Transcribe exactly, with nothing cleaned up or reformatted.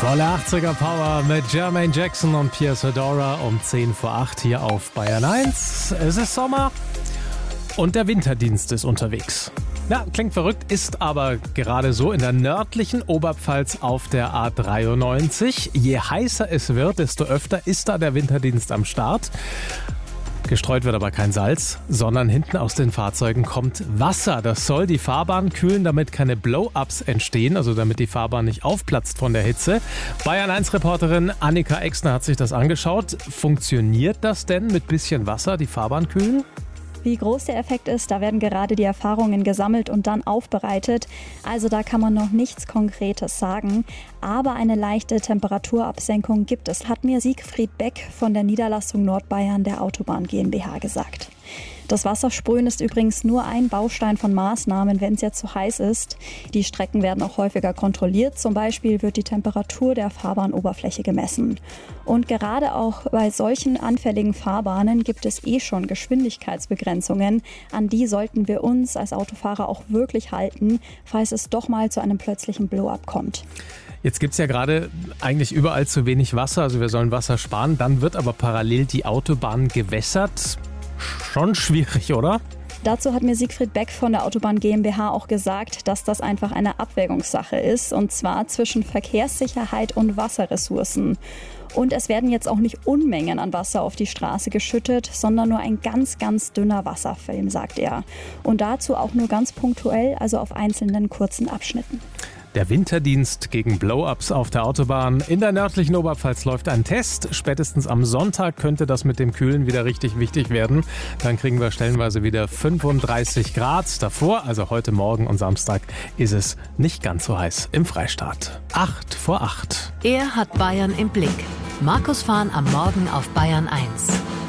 Volle achtziger Power mit Jermaine Jackson und Pierce Hedora um zehn vor acht hier auf Bayern eins. Es ist Sommer und der Winterdienst ist unterwegs. Ja, klingt verrückt, ist aber gerade so in der nördlichen Oberpfalz auf der A dreiundneunzig. Je heißer es wird, desto öfter ist da der Winterdienst am Start. Gestreut wird aber kein Salz, sondern hinten aus den Fahrzeugen kommt Wasser. Das soll die Fahrbahn kühlen, damit keine Blow-ups entstehen, also damit die Fahrbahn nicht aufplatzt von der Hitze. Bayern eins Reporterin Annika Exner hat sich das angeschaut. Funktioniert das denn mit bisschen Wasser, die Fahrbahn kühlen? Wie groß der Effekt ist, da werden gerade die Erfahrungen gesammelt und dann aufbereitet. Also da kann man noch nichts Konkretes sagen. Aber eine leichte Temperaturabsenkung gibt es, hat mir Siegfried Beck von der Niederlassung Nordbayern der Autobahn GmbH gesagt. Das Wassersprühen ist übrigens nur ein Baustein von Maßnahmen, wenn es jetzt zu heiß ist. Die Strecken werden auch häufiger kontrolliert. Zum Beispiel wird die Temperatur der Fahrbahnoberfläche gemessen. Und gerade auch bei solchen anfälligen Fahrbahnen gibt es eh schon Geschwindigkeitsbegrenzungen. An die sollten wir uns als Autofahrer auch wirklich halten, falls es doch mal zu einem plötzlichen Blow-up kommt. Jetzt gibt es ja gerade eigentlich überall zu wenig Wasser, also wir sollen Wasser sparen. Dann wird aber parallel die Autobahn gewässert. Schon schwierig, oder? Dazu hat mir Siegfried Beck von der Autobahn GmbH auch gesagt, dass das einfach eine Abwägungssache ist, und zwar zwischen Verkehrssicherheit und Wasserressourcen. Und es werden jetzt auch nicht Unmengen an Wasser auf die Straße geschüttet, sondern nur ein ganz, ganz dünner Wasserfilm, sagt er. Und dazu auch nur ganz punktuell, also auf einzelnen kurzen Abschnitten. Der Winterdienst gegen Blow-ups auf der Autobahn. In der nördlichen Oberpfalz läuft ein Test. Spätestens am Sonntag könnte das mit dem Kühlen wieder richtig wichtig werden. Dann kriegen wir stellenweise wieder fünfunddreißig Grad. Davor, also heute Morgen und Samstag, ist es nicht ganz so heiß im Freistaat. Acht vor acht. Er hat Bayern im Blick. Markus Fahn am Morgen auf Bayern eins.